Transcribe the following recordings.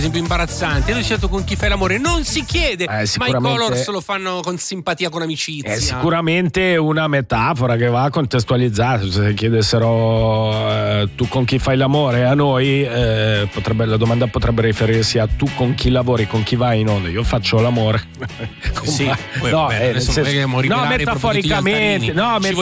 esempio imbarazzanti. Hanno scelto Con chi fai l'amore, non si chiede, ma i Colors lo fanno con simpatia, con amicizia. È sicuramente una metafora che va contestualizzata. Se chiedessero tu con chi fai l'amore a noi, la domanda potrebbe riferirsi a tu con chi lavori, con chi vai in onda. Io faccio l'amore. Sì, metaforicamente,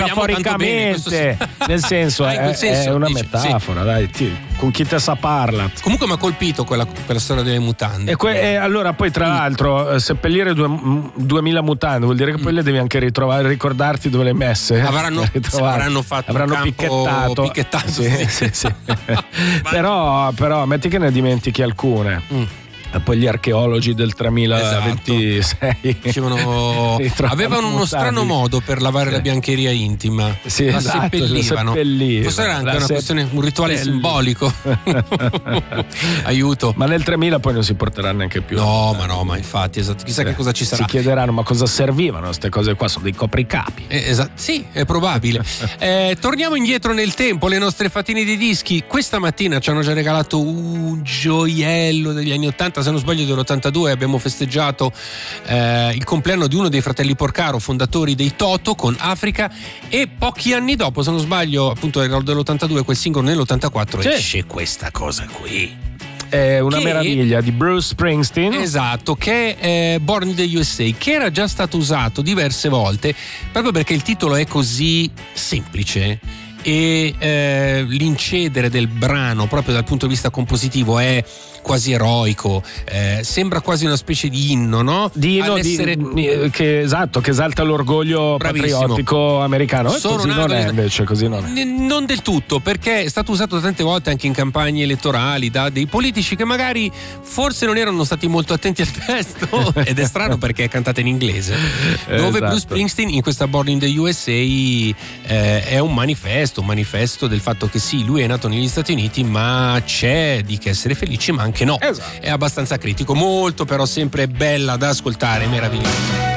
nel senso è una metafora, dai, con chi te sa parla. Comunque mi ha colpito quella storia delle mutande. Allora poi tra l'altro seppellire 2000 mutande vuol dire che poi le devi anche ricordarti dove le hai messe. Avranno picchettato. Sì. però metti che ne dimentichi alcune. E poi gli archeologi del 3026 avevano uno strano modo per lavare la biancheria intima. La seppellivano. Forse era anche un rituale simbolico. Aiuto. Ma nel 3000 poi non si porterà neanche più. Ma infatti, esatto. Chissà che cosa ci sarà. Si chiederanno ma cosa servivano queste cose qua, sono dei copricapi. Esatto, sì, è probabile. Torniamo indietro nel tempo, le nostre fatine di dischi. Questa mattina ci hanno già regalato un gioiello degli anni 80. Se non sbaglio dell'82 abbiamo festeggiato il compleanno di uno dei fratelli Porcaro, fondatori dei Toto, con Africa, e pochi anni dopo, se non sbaglio, appunto dell'82, quel singolo nell'84 esce questa cosa qui. È una meraviglia di Bruce Springsteen. Esatto, che è Born in the USA, che era già stato usato diverse volte proprio perché il titolo è così semplice e l'incedere del brano proprio dal punto di vista compositivo è quasi eroico, sembra quasi una specie di inno, no? Di inno che esalta l'orgoglio patriottico americano. Così non è, invece, così non è. Non del tutto, perché è stato usato tante volte anche in campagne elettorali da dei politici che magari forse non erano stati molto attenti al testo ed è strano perché è cantata in inglese, dove Bruce Springsteen in questa Born in the USA è un manifesto del fatto che sì, lui è nato negli Stati Uniti, ma c'è di che essere felici, ma anche no. È abbastanza critico, molto però sempre bella da ascoltare, meravigliosa.